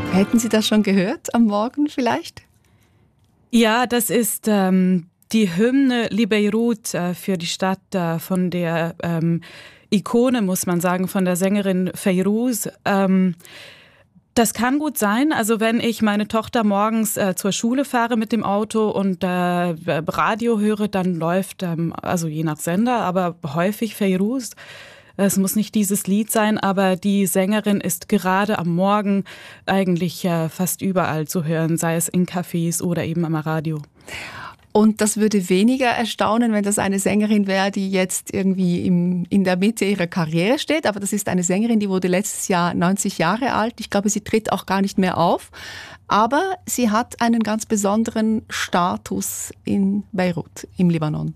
Hätten Sie das schon gehört am Morgen vielleicht? Ja, das ist die Hymne Li-Beirut für die Stadt von der Ikone, muss man sagen, von der Sängerin Fayrouz. Das kann gut sein. Also wenn ich meine Tochter morgens zur Schule fahre mit dem Auto und Radio höre, dann läuft, also je nach Sender, aber häufig Fayrouz. Es muss nicht dieses Lied sein, aber die Sängerin ist gerade am Morgen eigentlich fast überall zu hören, sei es in Cafés oder eben am Radio. Und das würde weniger erstaunen, wenn das eine Sängerin wäre, die jetzt irgendwie in der Mitte ihrer Karriere steht. Aber das ist eine Sängerin, die wurde letztes Jahr 90 Jahre alt. Ich glaube, sie tritt auch gar nicht mehr auf. Aber sie hat einen ganz besonderen Status in Beirut, im Libanon.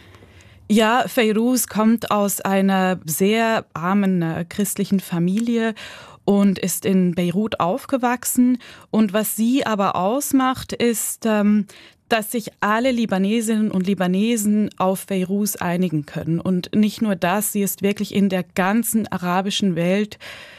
Ja, Fayrouz kommt aus einer sehr armen christlichen Familie und ist in Beirut aufgewachsen. Und was sie aber ausmacht, ist, dass sich alle Libanesinnen und Libanesen auf Fayrouz einigen können. Und nicht nur das, sie ist wirklich in der ganzen arabischen Welt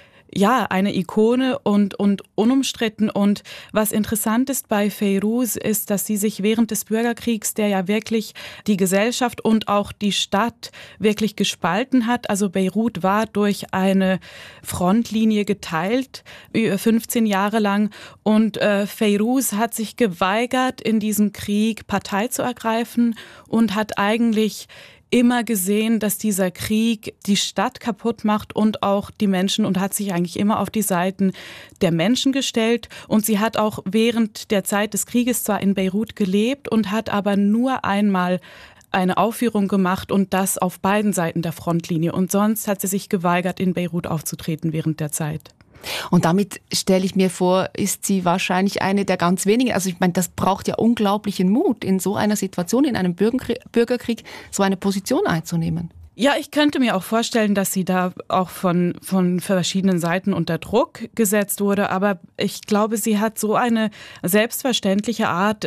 eine Ikone und unumstritten. Und was interessant ist bei Fayrouz ist, dass sie sich während des Bürgerkriegs, der ja wirklich die Gesellschaft und auch die Stadt wirklich gespalten hat. Also Beirut war durch eine Frontlinie geteilt, 15 Jahre lang. Und Fayrouz hat sich geweigert, in diesem Krieg Partei zu ergreifen und hat eigentlich immer gesehen, dass dieser Krieg die Stadt kaputt macht und auch die Menschen und hat sich eigentlich immer auf die Seiten der Menschen gestellt. Und sie hat auch während der Zeit des Krieges zwar in Beirut gelebt und hat aber nur einmal eine Aufführung gemacht und das auf beiden Seiten der Frontlinie. Und sonst hat sie sich geweigert, in Beirut aufzutreten während der Zeit. Und damit stelle ich mir vor, ist sie wahrscheinlich eine der ganz wenigen. Also ich meine, das braucht ja unglaublichen Mut, in so einer Situation, in einem Bürgerkrieg, so eine Position einzunehmen. Ja, ich könnte mir auch vorstellen, dass sie da auch von verschiedenen Seiten unter Druck gesetzt wurde. Aber ich glaube, sie hat so eine selbstverständliche Art,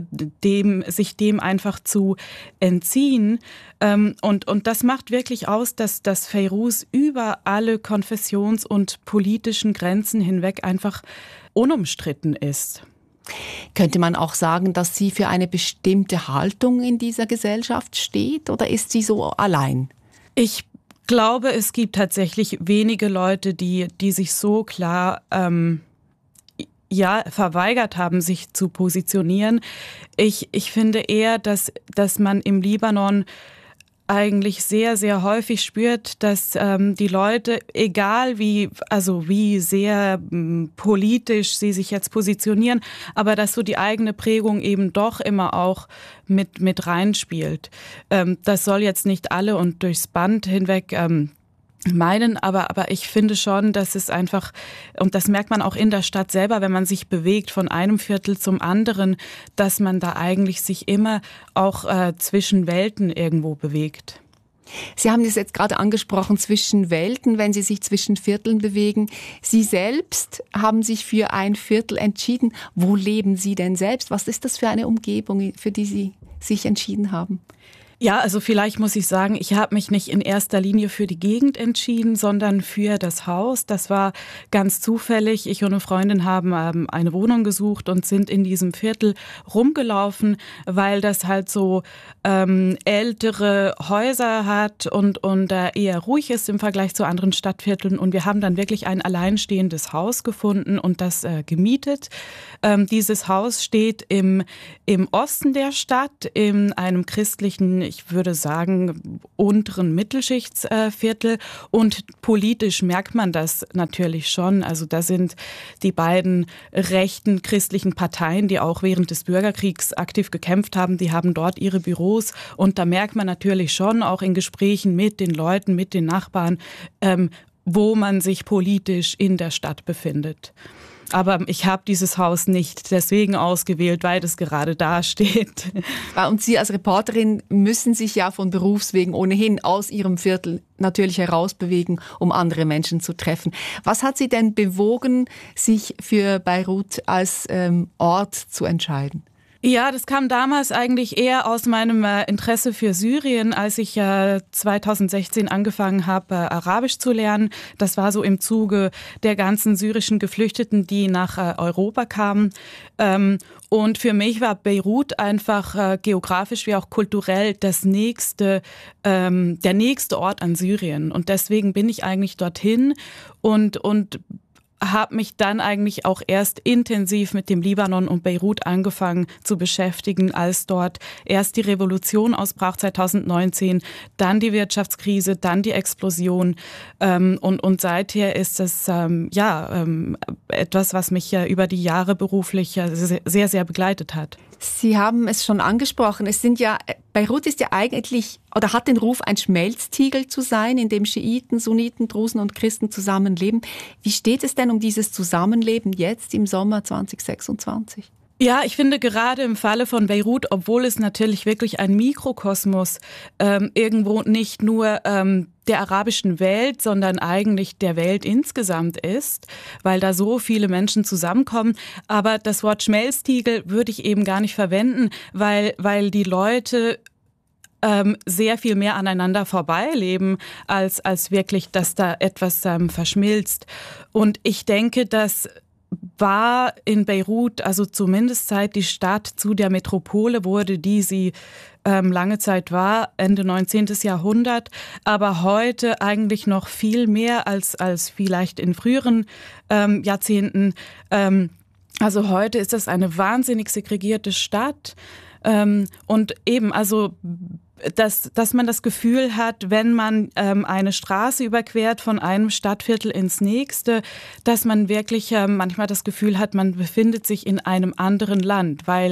sich dem einfach zu entziehen. Und das macht wirklich aus, dass Fayrouz über alle Konfessions- und politischen Grenzen hinweg einfach unumstritten ist. Könnte man auch sagen, dass sie für eine bestimmte Haltung in dieser Gesellschaft steht oder ist sie so allein? Ich glaube, es gibt tatsächlich wenige Leute, die sich so klar verweigert haben, sich zu positionieren. Ich finde eher, dass man im Libanon eigentlich sehr, sehr häufig spürt, dass die Leute, egal wie sehr politisch sie sich jetzt positionieren, aber dass so die eigene Prägung eben doch immer auch mit reinspielt. Das soll jetzt nicht alle und durchs Band hinweg meinen, aber ich finde schon, dass es einfach, und das merkt man auch in der Stadt selber, wenn man sich bewegt von einem Viertel zum anderen, dass man da eigentlich sich immer auch zwischen Welten irgendwo bewegt. Sie haben das jetzt gerade angesprochen, zwischen Welten, wenn Sie sich zwischen Vierteln bewegen. Sie selbst haben sich für ein Viertel entschieden. Wo leben Sie denn selbst? Was ist das für eine Umgebung, für die Sie sich entschieden haben? Ja, also vielleicht muss ich sagen, ich habe mich nicht in erster Linie für die Gegend entschieden, sondern für das Haus. Das war ganz zufällig. Ich und eine Freundin haben eine Wohnung gesucht und sind in diesem Viertel rumgelaufen, weil das halt so ältere Häuser hat und eher ruhig ist im Vergleich zu anderen Stadtvierteln. Und wir haben dann wirklich ein alleinstehendes Haus gefunden und das gemietet. Dieses Haus steht im Osten der Stadt, in einem christlichen, ich würde sagen, unteren Mittelschichtsviertel. Und politisch merkt man das natürlich schon. Also da sind die beiden rechten christlichen Parteien, die auch während des Bürgerkriegs aktiv gekämpft haben, die haben dort ihre Büros. Und da merkt man natürlich schon auch in Gesprächen mit den Leuten, mit den Nachbarn, wo man sich politisch in der Stadt befindet. Aber ich habe dieses Haus nicht deswegen ausgewählt, weil es gerade da steht. Und Sie als Reporterin müssen sich ja von Berufswegen ohnehin aus Ihrem Viertel natürlich herausbewegen, um andere Menschen zu treffen. Was hat Sie denn bewogen, sich für Beirut als Ort zu entscheiden? Ja, das kam damals eigentlich eher aus meinem Interesse für Syrien, als ich 2016 angefangen habe, Arabisch zu lernen. Das war so im Zuge der ganzen syrischen Geflüchteten, die nach Europa kamen. Und für mich war Beirut einfach geografisch wie auch kulturell der nächste Ort an Syrien. Und deswegen bin ich eigentlich dorthin und habe mich dann eigentlich auch erst intensiv mit dem Libanon und Beirut angefangen zu beschäftigen, als dort erst die Revolution ausbrach 2019, dann die Wirtschaftskrise, dann die Explosion. Und seither ist es etwas, was mich über die Jahre beruflich sehr, sehr begleitet hat. Sie haben es schon angesprochen. Beirut ist ja eigentlich oder hat den Ruf, ein Schmelztiegel zu sein, in dem Schiiten, Sunniten, Drusen und Christen zusammenleben. Wie steht es denn um dieses Zusammenleben jetzt im Sommer 2026? Ja, ich finde gerade im Falle von Beirut, obwohl es natürlich wirklich ein Mikrokosmos irgendwo nicht nur der arabischen Welt, sondern eigentlich der Welt insgesamt ist, weil da so viele Menschen zusammenkommen. Aber das Wort Schmelztiegel würde ich eben gar nicht verwenden, weil die Leute sehr viel mehr aneinander vorbeileben, als wirklich, dass da etwas verschmilzt. Und ich denke, dass war in Beirut, also zumindest seit die Stadt zu der Metropole wurde, die sie lange Zeit war, Ende 19. Jahrhundert, aber heute eigentlich noch viel mehr als vielleicht in früheren Jahrzehnten. Also heute ist das eine wahnsinnig segregierte Stadt und eben, also dass man das Gefühl hat, wenn man eine Straße überquert von einem Stadtviertel ins nächste, dass man wirklich manchmal das Gefühl hat, man befindet sich in einem anderen Land, weil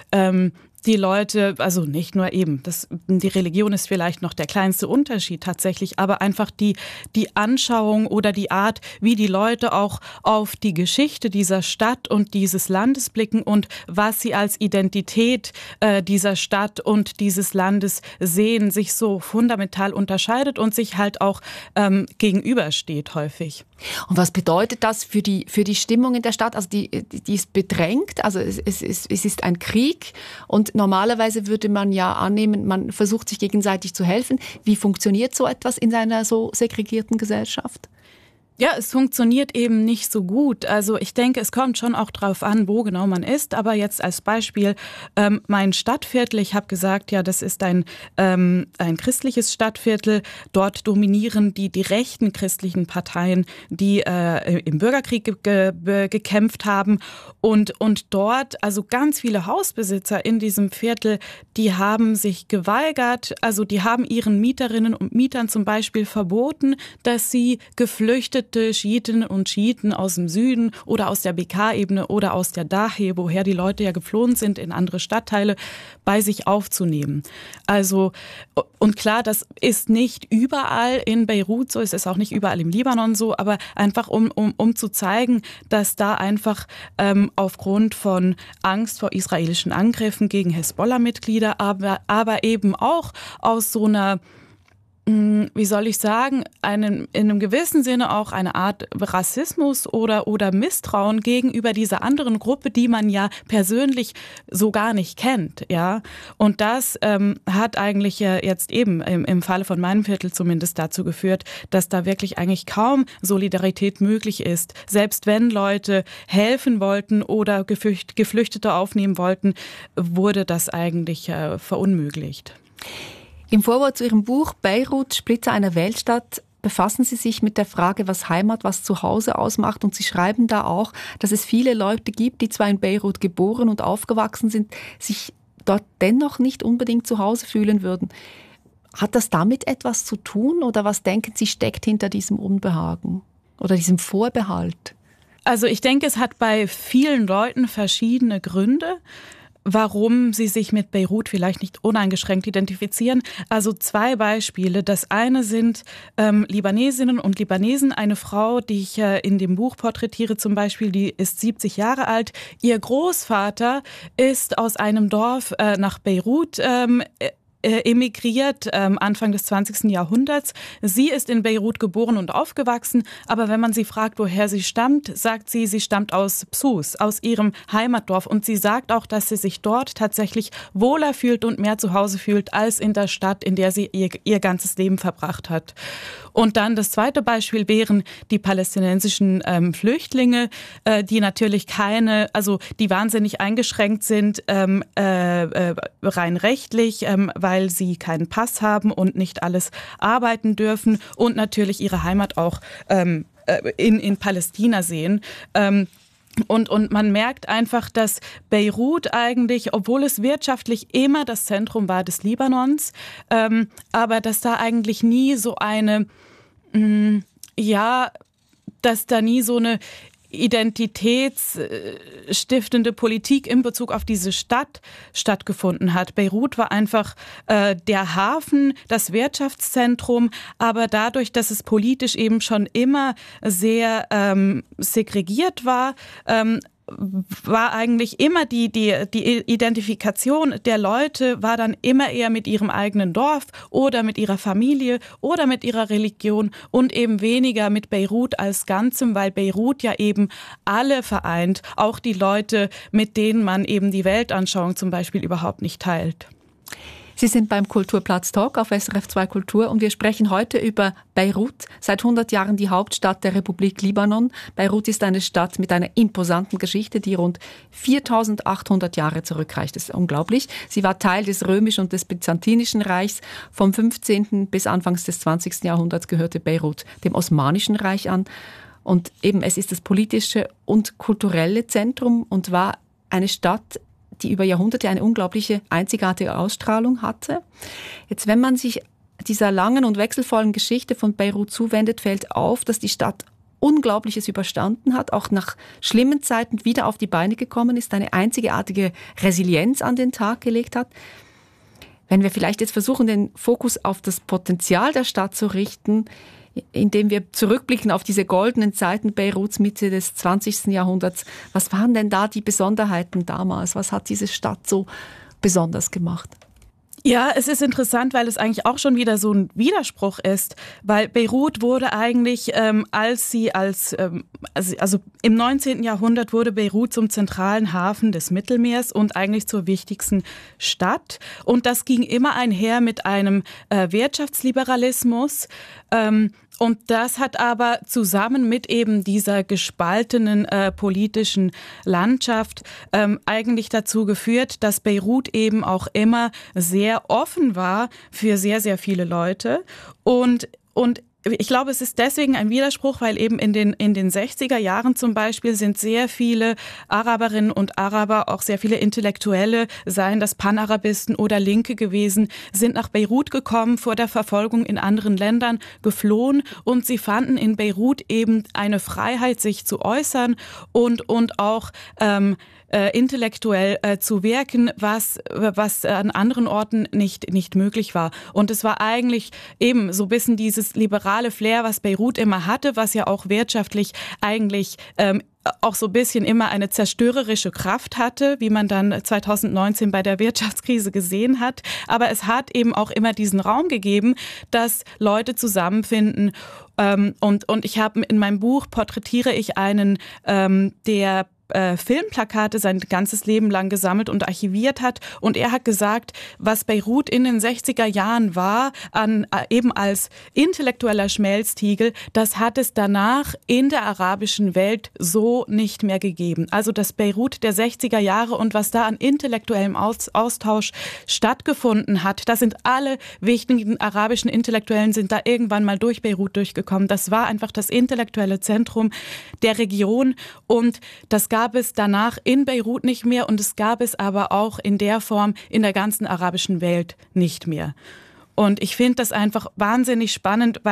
die Leute, also nicht nur eben, die Religion ist vielleicht noch der kleinste Unterschied tatsächlich, aber einfach die Anschauung oder die Art, wie die Leute auch auf die Geschichte dieser Stadt und dieses Landes blicken und was sie als Identität dieser Stadt und dieses Landes sehen, sich so fundamental unterscheidet und sich halt auch gegenübersteht häufig. Und was bedeutet das für die Stimmung in der Stadt? Also die ist bedrängt, also es ist ein Krieg und normalerweise würde man ja annehmen, man versucht sich gegenseitig zu helfen. Wie funktioniert so etwas in einer so segregierten Gesellschaft? Ja, es funktioniert eben nicht so gut. Also ich denke, es kommt schon auch drauf an, wo genau man ist. Aber jetzt als Beispiel mein Stadtviertel. Ich habe gesagt, ja, das ist ein christliches Stadtviertel. Dort dominieren die rechten christlichen Parteien, die im Bürgerkrieg gekämpft haben. Und dort, also ganz viele Hausbesitzer in diesem Viertel, die haben sich geweigert. Also die haben ihren Mieterinnen und Mietern zum Beispiel verboten, dass sie geflüchtete Schiitinnen und Schiiten aus dem Süden oder aus der BK-Ebene oder aus der Dahe, woher die Leute ja geflohen sind, in andere Stadtteile, bei sich aufzunehmen. Also, und klar, das ist nicht überall in Beirut so, es ist auch nicht überall im Libanon so, aber einfach um zu zeigen, dass da einfach aufgrund von Angst vor israelischen Angriffen gegen Hisbollah-Mitglieder, aber eben auch aus so einer, wie soll ich sagen, in einem gewissen Sinne auch eine Art Rassismus oder Misstrauen gegenüber dieser anderen Gruppe, die man ja persönlich so gar nicht kennt, ja. Und das hat eigentlich jetzt eben im Falle von meinem Viertel zumindest dazu geführt, dass da wirklich eigentlich kaum Solidarität möglich ist. Selbst wenn Leute helfen wollten oder Geflüchtete aufnehmen wollten, wurde das eigentlich verunmöglicht. Im Vorwort zu Ihrem Buch Beirut, Splitter einer Weltstadt, befassen Sie sich mit der Frage, was Heimat, was Zuhause ausmacht. Und Sie schreiben da auch, dass es viele Leute gibt, die zwar in Beirut geboren und aufgewachsen sind, sich dort dennoch nicht unbedingt zu Hause fühlen würden. Hat das damit etwas zu tun oder was denken Sie steckt hinter diesem Unbehagen oder diesem Vorbehalt? Also ich denke, es hat bei vielen Leuten verschiedene Gründe, warum sie sich mit Beirut vielleicht nicht uneingeschränkt identifizieren. Also 2 Beispiele. Das eine sind Libanesinnen und Libanesen. Eine Frau, die ich in dem Buch porträtiere zum Beispiel, die ist 70 Jahre alt. Ihr Großvater ist aus einem Dorf nach Beirut emigriert Anfang des 20. Jahrhunderts. Sie ist in Beirut geboren und aufgewachsen, aber wenn man sie fragt, woher sie stammt, sagt sie, sie stammt aus Sousse, aus ihrem Heimatdorf. Und sie sagt auch, dass sie sich dort tatsächlich wohler fühlt und mehr zu Hause fühlt als in der Stadt, in der sie ihr ganzes Leben verbracht hat. Und dann das zweite Beispiel wären die palästinensischen Flüchtlinge, die natürlich die wahnsinnig eingeschränkt sind, rein rechtlich, weil sie keinen Pass haben und nicht alles arbeiten dürfen und natürlich ihre Heimat auch in Palästina sehen. Und man merkt einfach, dass Beirut eigentlich, obwohl es wirtschaftlich immer das Zentrum war des Libanons, aber dass da eigentlich nie so dass da nie so eine identitätsstiftende Politik in Bezug auf diese Stadt stattgefunden hat. Beirut war einfach der Hafen, das Wirtschaftszentrum, aber dadurch, dass es politisch eben schon immer sehr segregiert war, war eigentlich immer die Identifikation der Leute war dann immer eher mit ihrem eigenen Dorf oder mit ihrer Familie oder mit ihrer Religion und eben weniger mit Beirut als Ganzem, weil Beirut ja eben alle vereint, auch die Leute, mit denen man eben die Weltanschauung zum Beispiel überhaupt nicht teilt. Sie sind beim Kulturplatz Talk auf SRF 2 Kultur und wir sprechen heute über Beirut, seit 100 Jahren die Hauptstadt der Republik Libanon. Beirut ist eine Stadt mit einer imposanten Geschichte, die rund 4800 Jahre zurückreicht. Das ist unglaublich. Sie war Teil des Römischen und des Byzantinischen Reichs. Vom 15. bis Anfangs des 20. Jahrhunderts gehörte Beirut dem Osmanischen Reich an. Und eben es ist das politische und kulturelle Zentrum und war eine Stadt, die über Jahrhunderte eine unglaubliche, einzigartige Ausstrahlung hatte. Jetzt, wenn man sich dieser langen und wechselvollen Geschichte von Beirut zuwendet, fällt auf, dass die Stadt Unglaubliches überstanden hat, auch nach schlimmen Zeiten wieder auf die Beine gekommen ist, eine einzigartige Resilienz an den Tag gelegt hat. Wenn wir vielleicht jetzt versuchen, den Fokus auf das Potenzial der Stadt zu richten, indem wir zurückblicken auf diese goldenen Zeiten Beiruts Mitte des 20. Jahrhunderts. Was waren denn da die Besonderheiten damals? Was hat diese Stadt so besonders gemacht? Ja, es ist interessant, weil es eigentlich auch schon wieder so ein Widerspruch ist, weil Beirut wurde eigentlich, im 19. Jahrhundert wurde Beirut zum zentralen Hafen des Mittelmeers und eigentlich zur wichtigsten Stadt. Und das ging immer einher mit einem Wirtschaftsliberalismus. Und das hat aber zusammen mit eben dieser gespaltenen politischen Landschaft eigentlich dazu geführt, dass Beirut eben auch immer sehr offen war für sehr, sehr viele Leute. Und ich glaube, es ist deswegen ein Widerspruch, weil eben in den 60er Jahren zum Beispiel sind sehr viele Araberinnen und Araber, auch sehr viele Intellektuelle, seien das Panarabisten oder Linke gewesen, sind nach Beirut gekommen, vor der Verfolgung in anderen Ländern geflohen und sie fanden in Beirut eben eine Freiheit, sich zu äußern und auch intellektuell zu wirken, was an anderen Orten nicht möglich war. Und es war eigentlich eben so ein bisschen dieses liberale Flair, was Beirut immer hatte, was ja auch wirtschaftlich eigentlich auch so ein bisschen immer eine zerstörerische Kraft hatte, wie man dann 2019 bei der Wirtschaftskrise gesehen hat. Aber es hat eben auch immer diesen Raum gegeben, dass Leute zusammenfinden. Und ich habe in meinem Buch porträtiere ich einen, der Filmplakate sein ganzes Leben lang gesammelt und archiviert hat. Und er hat gesagt, was Beirut in den 60er Jahren war, eben als intellektueller Schmelztiegel, das hat es danach in der arabischen Welt so nicht mehr gegeben. Also das Beirut der 60er Jahre und was da an intellektuellem Austausch stattgefunden hat, da sind alle wichtigen arabischen Intellektuellen sind da irgendwann mal durch Beirut durchgekommen. Das war einfach das intellektuelle Zentrum der Region und das gab es danach in Beirut nicht mehr und es gab es aber auch in der Form in der ganzen arabischen Welt nicht mehr. Und ich finde das einfach wahnsinnig spannend, weil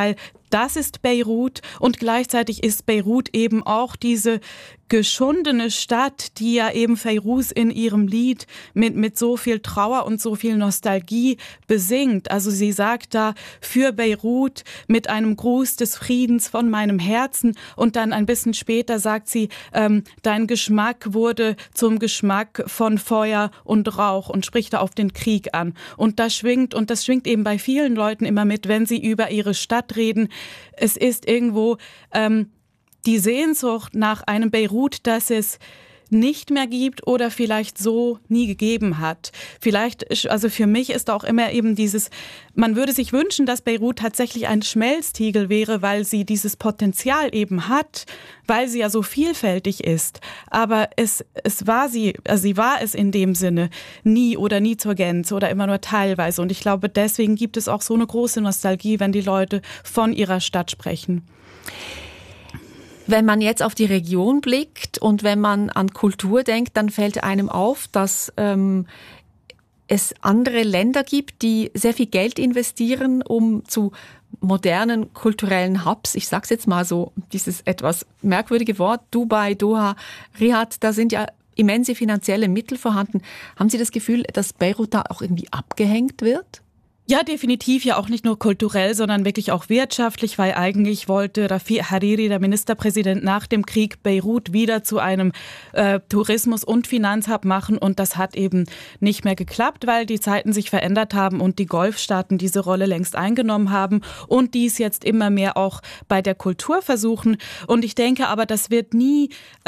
das ist Beirut und gleichzeitig ist Beirut eben auch diese geschundene Stadt, die ja eben Fayrouz in ihrem Lied mit so viel Trauer und so viel Nostalgie besingt. Also sie sagt da, für Beirut mit einem Gruß des Friedens von meinem Herzen, und dann ein bisschen später sagt sie, dein Geschmack wurde zum Geschmack von Feuer und Rauch, und spricht da auf den Krieg an. Und das schwingt eben bei vielen Leuten immer mit, wenn sie über ihre Stadt reden. Es ist irgendwo die Sehnsucht nach einem Beirut, das es nicht mehr gibt oder vielleicht so nie gegeben hat. Vielleicht, also für mich ist auch immer eben dieses, man würde sich wünschen, dass Beirut tatsächlich ein Schmelztiegel wäre, weil sie dieses Potenzial eben hat, weil sie ja so vielfältig ist. Aber sie war es in dem Sinne nie oder nie zur Gänze oder immer nur teilweise. Und ich glaube, deswegen gibt es auch so eine große Nostalgie, wenn die Leute von ihrer Stadt sprechen. Wenn man jetzt auf die Region blickt und wenn man an Kultur denkt, dann fällt einem auf, dass es andere Länder gibt, die sehr viel Geld investieren, um zu modernen kulturellen Hubs, ich sag's jetzt mal so, dieses etwas merkwürdige Wort, Dubai, Doha, Riyadh, da sind ja immense finanzielle Mittel vorhanden. Haben Sie das Gefühl, dass Beirut da auch irgendwie abgehängt wird? Ja, definitiv, ja auch nicht nur kulturell, sondern wirklich auch wirtschaftlich, weil eigentlich wollte Rafiq Hariri, der Ministerpräsident, nach dem Krieg Beirut wieder zu einem Tourismus- und Finanzhub machen, und das hat eben nicht mehr geklappt, weil die Zeiten sich verändert haben und die Golfstaaten diese Rolle längst eingenommen haben und dies jetzt immer mehr auch bei der Kultur versuchen. Und ich denke aber, das wird nie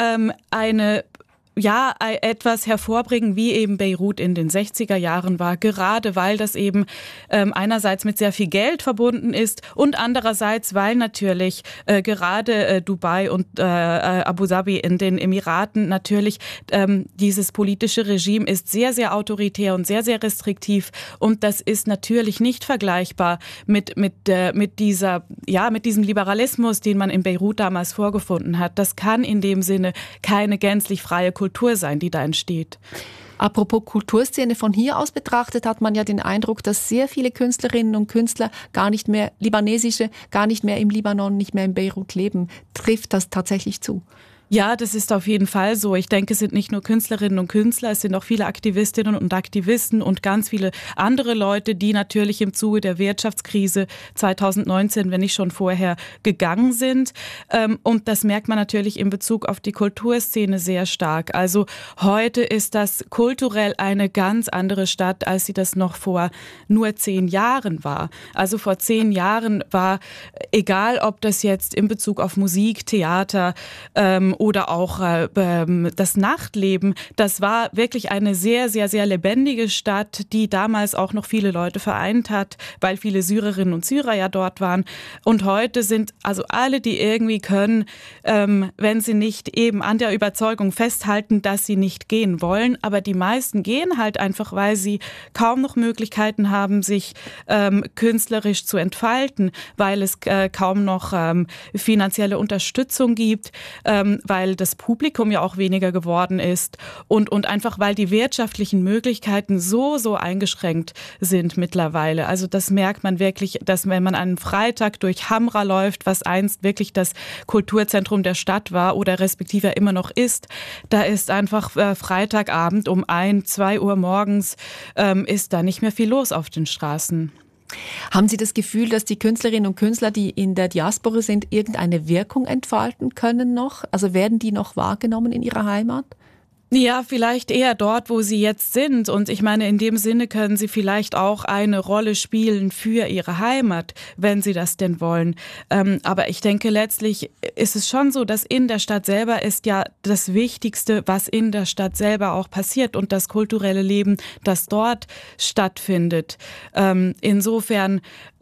etwas hervorbringen, wie eben Beirut in den 60er Jahren war, gerade weil das eben einerseits mit sehr viel Geld verbunden ist und andererseits, weil natürlich gerade Dubai und Abu Dhabi in den Emiraten natürlich dieses politische Regime ist sehr, sehr autoritär und sehr, sehr restriktiv, und das ist natürlich nicht vergleichbar mit diesem Liberalismus, den man in Beirut damals vorgefunden hat. Das kann in dem Sinne keine gänzlich freie Kultur sein, die da entsteht. Apropos Kulturszene, von hier aus betrachtet hat man ja den Eindruck, dass sehr viele Künstlerinnen und Künstler libanesische, gar nicht mehr im Libanon, nicht mehr in Beirut leben. Trifft das tatsächlich zu? Ja, das ist auf jeden Fall so. Ich denke, es sind nicht nur Künstlerinnen und Künstler, es sind auch viele Aktivistinnen und Aktivisten und ganz viele andere Leute, die natürlich im Zuge der Wirtschaftskrise 2019, wenn nicht schon vorher, gegangen sind. Und das merkt man natürlich in Bezug auf die Kulturszene sehr stark. Also heute ist das kulturell eine ganz andere Stadt, als sie das noch vor nur 10 Jahren war. Also vor 10 Jahren war, egal ob das jetzt in Bezug auf Musik, Theater, oder auch das Nachtleben. Das war wirklich eine sehr, sehr, sehr lebendige Stadt, die damals auch noch viele Leute vereint hat, weil viele Syrerinnen und Syrer ja dort waren. Und heute sind also alle, die irgendwie können, wenn sie nicht eben an der Überzeugung festhalten, dass sie nicht gehen wollen. Aber die meisten gehen halt einfach, weil sie kaum noch Möglichkeiten haben, sich künstlerisch zu entfalten, weil es kaum noch finanzielle Unterstützung gibt, weil das Publikum ja auch weniger geworden ist und einfach, weil die wirtschaftlichen Möglichkeiten so eingeschränkt sind mittlerweile. Also das merkt man wirklich, dass wenn man einen Freitag durch Hamra läuft, was einst wirklich das Kulturzentrum der Stadt war oder respektive immer noch ist, da ist einfach Freitagabend um 1, 2 Uhr morgens ist da nicht mehr viel los auf den Straßen. Haben Sie das Gefühl, dass die Künstlerinnen und Künstler, die in der Diaspora sind, irgendeine Wirkung entfalten können noch? Also werden die noch wahrgenommen in ihrer Heimat? Ja, vielleicht eher dort, wo sie jetzt sind. Und ich meine, in dem Sinne können sie vielleicht auch eine Rolle spielen für ihre Heimat, wenn sie das denn wollen. Aber ich denke, letztlich ist es schon so, dass in der Stadt selber ist ja das Wichtigste, was in der Stadt selber auch passiert und das kulturelle Leben, das dort stattfindet. Insofern,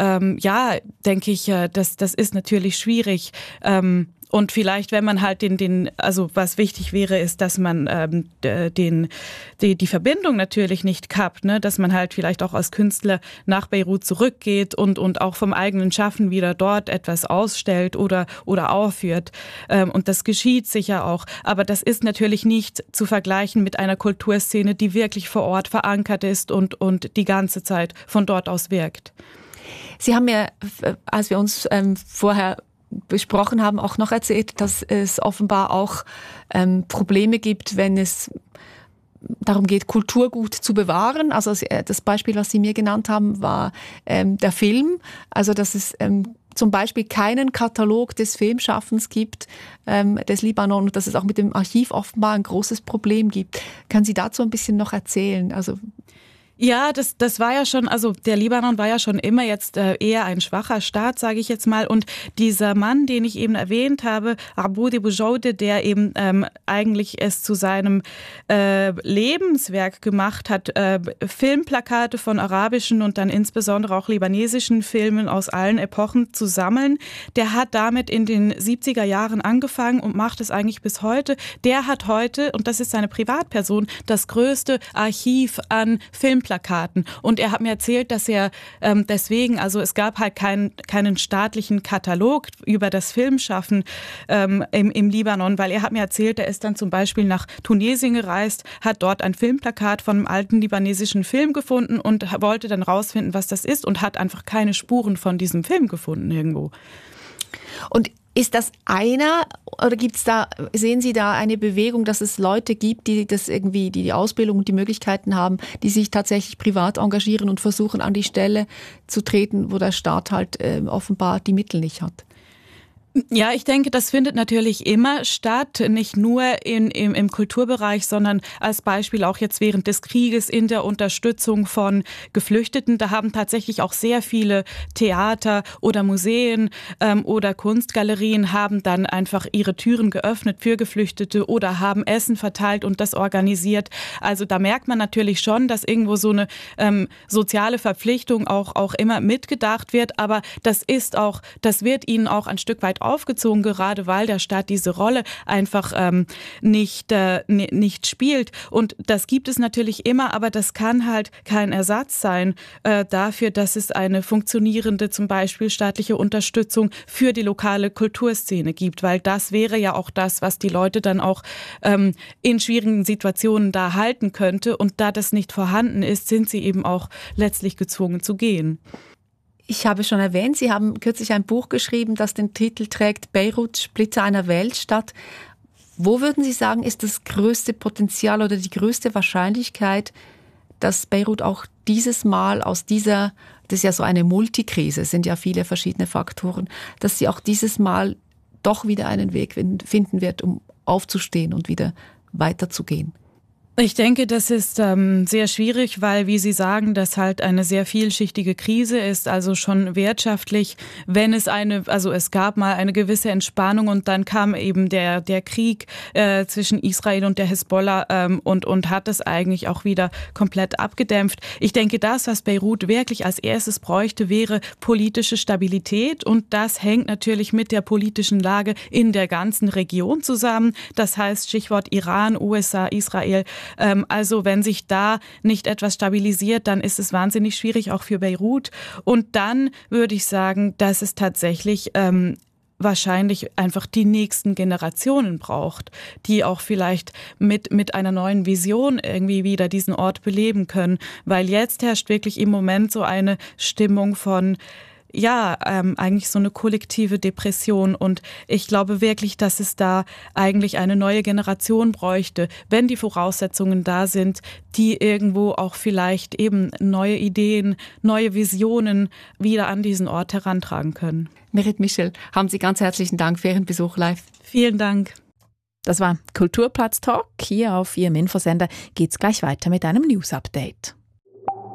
denke ich, das ist natürlich schwierig. Und vielleicht, wenn man halt also was wichtig wäre, ist, dass man die Verbindung natürlich nicht kappt, ne? Dass man halt vielleicht auch als Künstler nach Beirut zurückgeht und auch vom eigenen Schaffen wieder dort etwas ausstellt oder aufführt. Und das geschieht sicher auch. Aber das ist natürlich nicht zu vergleichen mit einer Kulturszene, die wirklich vor Ort verankert ist und die ganze Zeit von dort aus wirkt. Sie haben mir, als wir uns vorher besprochen haben, auch noch erzählt, dass es offenbar auch Probleme gibt, wenn es darum geht, Kulturgut zu bewahren. Also das Beispiel, was Sie mir genannt haben, war der Film. Also dass es zum Beispiel keinen Katalog des Filmschaffens gibt des Libanon und dass es auch mit dem Archiv offenbar ein großes Problem gibt. Können Sie dazu ein bisschen noch erzählen? Also ja, das war ja schon, also der Libanon war ja schon immer jetzt eher ein schwacher Staat, sage ich jetzt mal. Und dieser Mann, den ich eben erwähnt habe, Aboudi Boujoude, der eben eigentlich es zu seinem Lebenswerk gemacht hat, Filmplakate von arabischen und dann insbesondere auch libanesischen Filmen aus allen Epochen zu sammeln. Der hat damit in den 70er Jahren angefangen und macht es eigentlich bis heute. Der hat heute, und das ist seine Privatperson, das größte Archiv an Filmplakaten. Und er hat mir erzählt, dass er deswegen, also es gab halt keinen staatlichen Katalog über das Filmschaffen im Libanon, weil er hat mir erzählt, er ist dann zum Beispiel nach Tunesien gereist, hat dort ein Filmplakat von einem alten libanesischen Film gefunden und wollte dann rausfinden, was das ist und hat einfach keine Spuren von diesem Film gefunden irgendwo. Und ist das einer oder sehen Sie da eine Bewegung, dass es Leute gibt, die das irgendwie, die Ausbildung und die Möglichkeiten haben, die sich tatsächlich privat engagieren und versuchen, an die Stelle zu treten, wo der Staat halt offenbar die Mittel nicht hat? Ja, ich denke, das findet natürlich immer statt, nicht nur im Kulturbereich, sondern als Beispiel auch jetzt während des Krieges in der Unterstützung von Geflüchteten. Da haben tatsächlich auch sehr viele Theater oder Museen oder Kunstgalerien haben dann einfach ihre Türen geöffnet für Geflüchtete oder haben Essen verteilt und das organisiert. Also da merkt man natürlich schon, dass irgendwo so eine soziale Verpflichtung auch immer mitgedacht wird. Aber das wird ihnen auch ein Stück weit aufgezogen, gerade weil der Staat diese Rolle einfach nicht spielt. Und das gibt es natürlich immer, aber das kann halt kein Ersatz sein dafür, dass es eine funktionierende, zum Beispiel staatliche Unterstützung für die lokale Kulturszene gibt, weil das wäre ja auch das, was die Leute dann auch in schwierigen Situationen da halten könnte. Und da das nicht vorhanden ist, sind sie eben auch letztlich gezwungen zu gehen. Ich habe schon erwähnt, Sie haben kürzlich ein Buch geschrieben, das den Titel trägt Beirut, Splitter einer Weltstadt. Wo würden Sie sagen, ist das größte Potenzial oder die größte Wahrscheinlichkeit, dass Beirut auch dieses Mal aus das ist ja so eine Multikrise, es sind ja viele verschiedene Faktoren, dass sie auch dieses Mal doch wieder einen Weg finden wird, um aufzustehen und wieder weiterzugehen? Ich denke, das ist sehr schwierig, weil, wie Sie sagen, das halt eine sehr vielschichtige Krise ist, also schon wirtschaftlich, es gab mal eine gewisse Entspannung und dann kam eben der Krieg zwischen Israel und der Hisbollah und hat es eigentlich auch wieder komplett abgedämpft. Ich denke, das, was Beirut wirklich als erstes bräuchte, wäre politische Stabilität und das hängt natürlich mit der politischen Lage in der ganzen Region zusammen. Das heißt, Stichwort Iran, USA, Israel. Also wenn sich da nicht etwas stabilisiert, dann ist es wahnsinnig schwierig, auch für Beirut. Und dann würde ich sagen, dass es tatsächlich wahrscheinlich einfach die nächsten Generationen braucht, die auch vielleicht mit einer neuen Vision irgendwie wieder diesen Ort beleben können. Weil jetzt herrscht wirklich im Moment so eine Stimmung von eigentlich so eine kollektive Depression und ich glaube wirklich, dass es da eigentlich eine neue Generation bräuchte, wenn die Voraussetzungen da sind, die irgendwo auch vielleicht eben neue Ideen, neue Visionen wieder an diesen Ort herantragen können. Merit Michel, haben Sie ganz herzlichen Dank für Ihren Besuch live. Vielen Dank. Das war Kulturplatz Talk. Hier auf Ihrem Infosender geht's gleich weiter mit einem News-Update.